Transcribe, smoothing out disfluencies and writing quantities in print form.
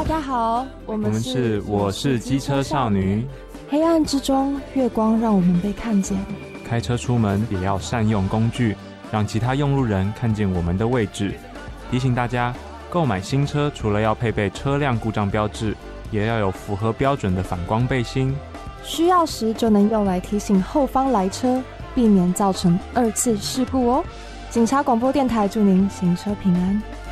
大家好，我们是我是机车少女。 黑暗之中，月光让我们被看见。 开车出门也要善用工具，让其他用路人看见我们的位置。提醒大家，购买新车除了要配备车辆故障标志，也要有符合标准的反光背心。 需要时就能用来提醒后方来车，避免造成2次事故哦。警察广播电台祝您行车平安。